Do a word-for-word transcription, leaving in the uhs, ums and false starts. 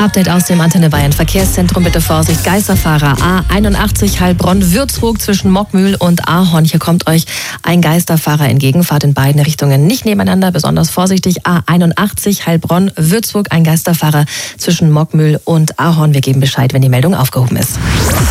Update aus dem Antenne Bayern Verkehrszentrum. Bitte Vorsicht, Geisterfahrer A einundachtzig Heilbronn-Würzburg zwischen Mockmühl und Ahorn. Hier kommt euch ein Geisterfahrer entgegen. Fahrt in beiden Richtungen nicht nebeneinander. Besonders vorsichtig, A einundachtzig Heilbronn-Würzburg. Ein Geisterfahrer zwischen Mockmühl und Ahorn. Wir geben Bescheid, wenn die Meldung aufgehoben ist.